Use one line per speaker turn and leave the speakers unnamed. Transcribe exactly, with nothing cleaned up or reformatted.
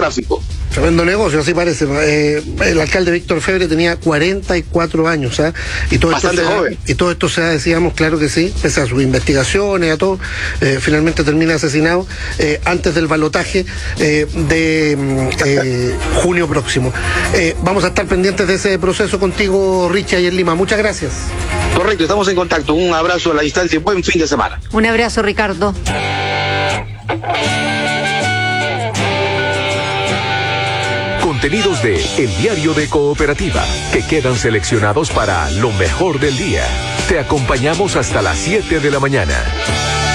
narcotráfico.
Tremendo negocio, así parece. Eh, el alcalde Víctor Febre tenía cuarenta y cuatro años, ¿eh? y todo esto
Bastante
se,
joven.
Y todo esto se ha, decíamos, claro que sí, pese a sus investigaciones, a todo, eh, finalmente termina asesinado eh, antes del balotaje eh, de eh, junio próximo. Eh, vamos a estar pendientes de ese proceso contigo, Richard, y en Lima. Muchas gracias.
Correcto, estamos en contacto. Un abrazo a la distancia y buen fin de semana.
Un abrazo, Ricardo.
Contenidos de El Diario de Cooperativa, que quedan seleccionados para lo mejor del día. Te acompañamos hasta las siete de la mañana.